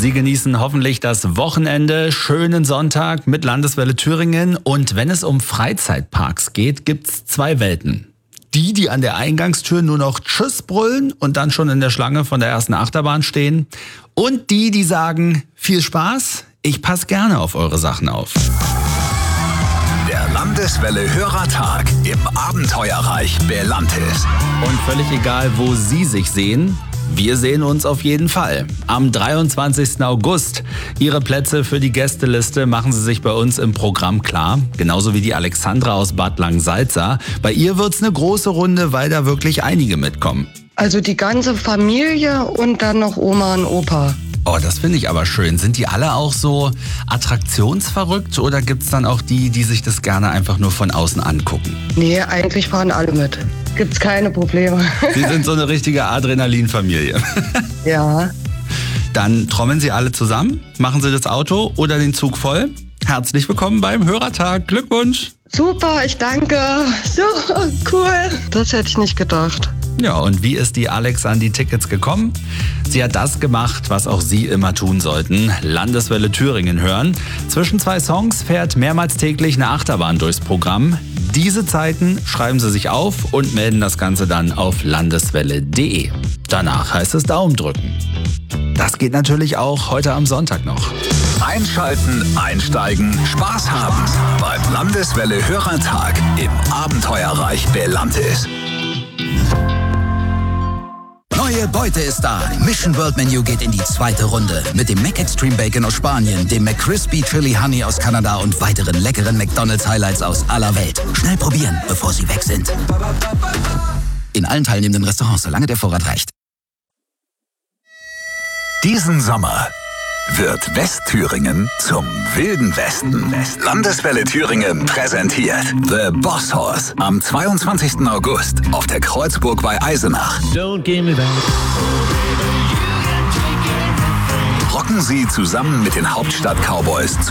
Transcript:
Sie genießen hoffentlich das Wochenende, schönen Sonntag mit Landeswelle Thüringen. Und wenn es um Freizeitparks geht, gibt's zwei Welten. Die an der Eingangstür nur noch Tschüss brüllen und dann schon in der Schlange von der ersten Achterbahn stehen. Und die sagen, viel Spaß, ich passe gerne auf eure Sachen auf. Der Landeswelle Hörertag im Abenteuerreich Belantis. Und völlig egal, wo Sie sich sehen, wir sehen uns auf jeden Fall. Am 23. August. Ihre Plätze für die Gästeliste machen Sie sich bei uns im Programm klar. Genauso wie die Alexandra aus Bad Langsalza. Bei ihr wird's eine große Runde, weil da wirklich einige mitkommen. Also die ganze Familie und dann noch Oma und Opa. Oh, das finde ich aber schön. Sind die alle auch so attraktionsverrückt oder gibt's dann auch die sich das gerne einfach nur von außen angucken? Nee, eigentlich fahren alle mit. Gibt's keine Probleme. Sie sind so eine richtige Adrenalinfamilie. Ja. Dann trommeln Sie alle zusammen, machen Sie das Auto oder den Zug voll. Herzlich willkommen beim Hörertag. Glückwunsch! Super, ich danke. So, cool. Das hätte ich nicht gedacht. Ja, und wie ist die Alex an die Tickets gekommen? Sie hat das gemacht, was auch Sie immer tun sollten. Landeswelle Thüringen hören. Zwischen zwei Songs fährt mehrmals täglich eine Achterbahn durchs Programm. Diese Zeiten schreiben Sie sich auf und melden das Ganze dann auf landeswelle.de. Danach heißt es Daumen drücken. Das geht natürlich auch heute am Sonntag noch. Einschalten, einsteigen, Spaß haben beim Landeswelle Hörertag im Abenteuerreich Belantis. Neue Beute ist da. Mission World Menu geht in die zweite Runde. Mit dem Mac Extreme Bacon aus Spanien, dem McCrispy Chili Honey aus Kanada und weiteren leckeren McDonald's Highlights aus aller Welt. Schnell probieren, bevor sie weg sind. In allen teilnehmenden Restaurants, solange der Vorrat reicht. Diesen Sommer wird Westthüringen zum Wilden Westen. Landeswelle Thüringen präsentiert The Boss Horse am 22. August auf der Kreuzburg bei Eisenach. Rocken Sie zusammen mit den Hauptstadt-Cowboys